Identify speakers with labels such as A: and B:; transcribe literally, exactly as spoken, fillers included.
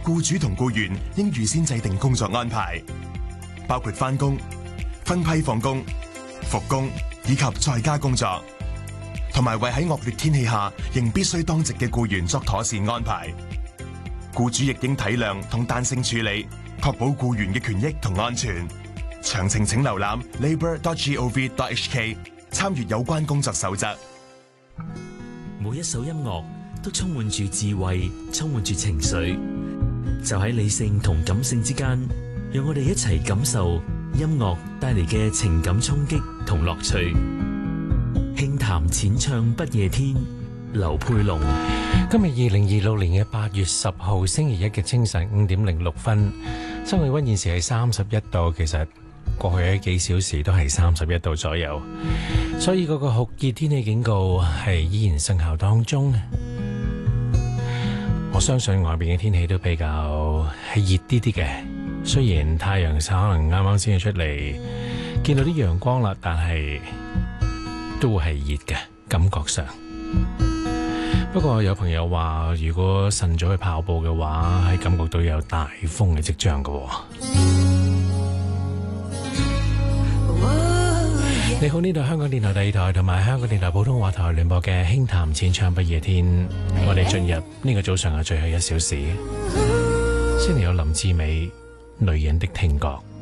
A: 僱主同僱員應預先制定工作安排，包括返工、分批放工、復工以及在家工作，同埋為喺惡劣天氣下仍必須當值嘅僱員作妥善安排。僱主亦應體諒同彈性處理，確保僱員嘅權益同安全。詳情請瀏覽 labour dot gov dot h k 參閱有關工作守則。
B: 每一首音樂都充滿住智慧，充滿住情緒，就喺理性同感性之間，讓我哋一齊感受音樂帶嚟嘅情感衝擊同樂趣。輕談淺唱不夜天，劉佩龍。
C: 今日二零二六年嘅八月十號星期一嘅清晨五點零六分，室氣溫現時係三十一度，其實過去嘅幾小時都係三十一度左右，所以嗰個酷熱天氣警告係依然生效當中。我相信外邊嘅天氣都比較係熱啲啲嘅，雖然太陽可能啱啱先至出嚟，見到啲陽光啦，但係都會係熱嘅感覺上。不過有朋友話，如果晨早去跑步嘅話，係感覺到有大風嘅跡象嘅。你好，呢度香港電台第二台同埋香港電台普通話台聯播嘅輕談淺唱不夜天，我哋進入呢個早上嘅最後一小時，先嚟有林志美《女人的聽覺》。